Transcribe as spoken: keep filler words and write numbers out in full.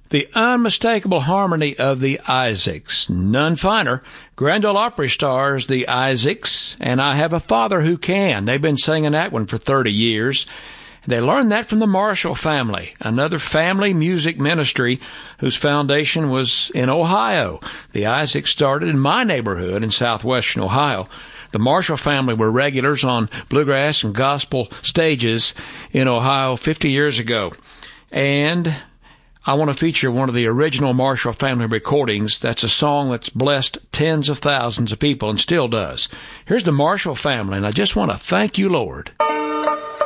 The unmistakable harmony of the Isaacs. None finer. Grand Ole Opry stars the Isaacs, and I Have a Father Who Can. They've been singing that one for thirty years. They learned that from the Marshall family, another family music ministry whose foundation was in Ohio. The Isaacs started in my neighborhood in southwestern Ohio. The Marshall family were regulars on bluegrass and gospel stages in Ohio fifty years ago. And I want to feature one of the original Marshall family recordings. That's a song that's blessed tens of thousands of people and still does. Here's the Marshall family, and I just want to thank you, Lord.